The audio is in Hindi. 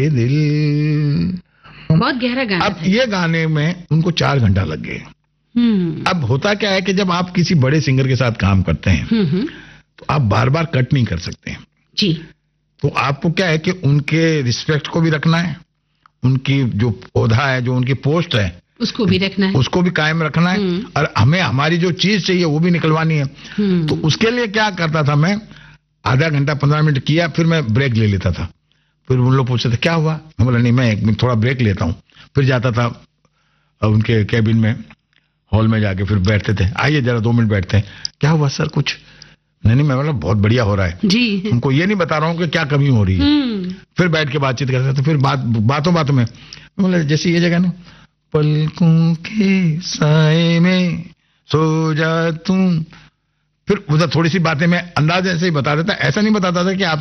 दिल। बहुत गहरा गाना अब था। ये गाने में उनको 4 घंटा लग गए। अब होता क्या है कि जब आप किसी बड़े सिंगर के साथ काम करते हैं तो आप बार बार कट नहीं कर सकते जी। तो आपको क्या है कि उनके रिस्पेक्ट को भी रखना है, उनकी जो पौधा है, जो उनकी पोस्ट है उसको भी रखना है, उसको भी कायम रखना है, और हमें हमारी जो चीज चाहिए वो भी निकलवानी है। तो उसके लिए क्या करता था मैं, आधा घंटा 15 मिनट किया, फिर मैं ब्रेक ले लेता था। फिर उन लोग पूछते थे क्या हुआ, मैं बोला नहीं, मैं 1 मिनट थोड़ा ब्रेक लेता हूँ। फिर जाता था उनके कैबिन में, हॉल में जाके फिर बैठते थे, आइए जरा 2 मिनट बैठते हैं। क्या हुआ सर, कुछ नहीं, मैं बोला बहुत बढ़िया हो रहा है जी। उनको ये नहीं बता रहा हूँ कि क्या कमी हो रही है। फिर बैठ के बातचीत करते थे। फिर बातों में बोला जैसे ये जगह ना, पलकों के साए में सो जा तुम। फिर उधर थोड़ी सी बातें मैं अंदाज ऐसे ही बता देता, ऐसा नहीं बताता था कि आप